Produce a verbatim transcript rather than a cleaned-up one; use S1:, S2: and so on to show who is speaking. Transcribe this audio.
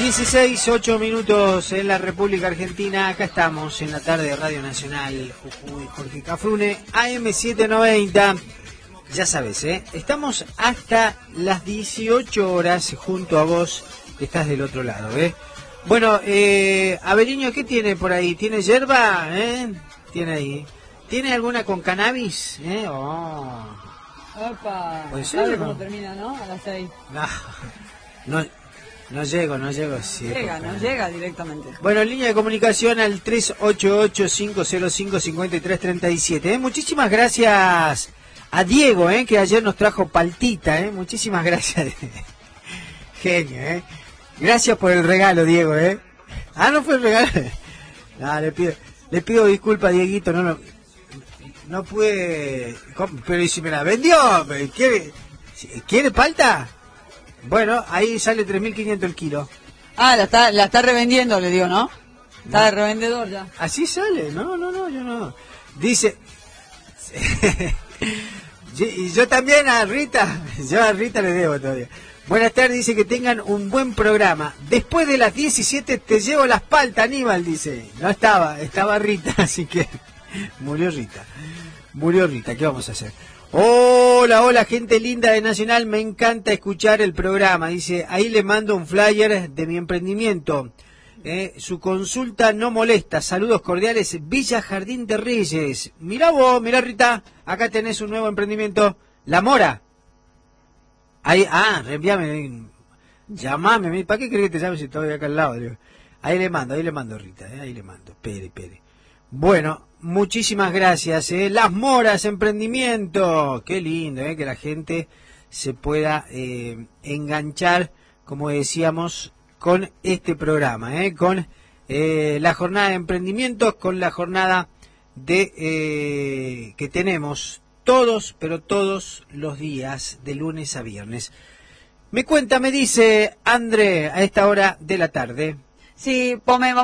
S1: dieciséis, ocho minutos en la República Argentina. Acá estamos en la tarde de Radio Nacional Jujuy, Jorge Cafrune, A M setecientos noventa. Ya sabes, ¿eh? Estamos hasta las dieciocho horas junto a vos, que estás del otro lado, ¿eh? Bueno, eh, Averiño, ¿qué tiene por ahí? ¿Tiene yerba? ¿Eh? Tiene ahí. ¿Tiene alguna con cannabis? ¿Eh? Oh.
S2: Opa,
S1: Pues
S2: ¿sabe
S1: sí,
S2: cómo
S1: ¿no?
S2: termina, no? A las seis.
S1: No, no, no llego, no llego. Sí,
S2: Llega,
S1: porque-
S2: no llega directamente.
S1: Bueno, línea de comunicación al tres ocho ocho, cinco cero cinco, cinco tres tres siete. ¿eh? Muchísimas gracias a Diego, ¿eh? Que ayer nos trajo paltita. ¿eh? Muchísimas gracias. Genio, ¿eh? Gracias por el regalo, Diego, ¿eh? Ah, ¿no fue el regalo? No, le pido, le pido disculpas, Dieguito, no, no, no pude... ¿Cómo? Pero ¿y si me la vendió? ¿Quiere, ¿quiere palta? Bueno, ahí sale tres mil quinientos el kilo.
S2: Ah, la está, la está revendiendo, le digo, ¿no? Está
S1: No.
S2: de revendedor ya.
S1: Así sale, no, no, no, yo no. Dice... Y yo también a Rita, yo a Rita le debo todavía. Buenas tardes, dice que tengan un buen programa. Después de las diecisiete te llevo las paltas, Aníbal, dice. No estaba, estaba Rita, así que murió Rita. Murió Rita, ¿qué vamos a hacer? Hola, hola, gente linda de Nacional, me encanta escuchar el programa. Dice, ahí le mando un flyer de mi emprendimiento. Eh, su consulta no molesta. Saludos cordiales, Villa Jardín de Reyes. Mirá vos, mirá Rita, acá tenés un nuevo emprendimiento. La Mora. Ahí, ah, reenviame, llamame, ¿para qué crees que te llame si estoy acá al lado? Digo, ahí le mando, ahí le mando Rita, eh, ahí le mando, espere, espere. Bueno, muchísimas gracias, eh. Las Moras, emprendimiento, qué lindo, eh, que la gente se pueda eh, enganchar, como decíamos, con este programa, eh, con eh, la jornada de emprendimientos, con la jornada de eh, que tenemos todos, pero todos los días, de lunes a viernes. Me cuenta, me dice André, a esta hora de la tarde.
S2: Sí, Pome,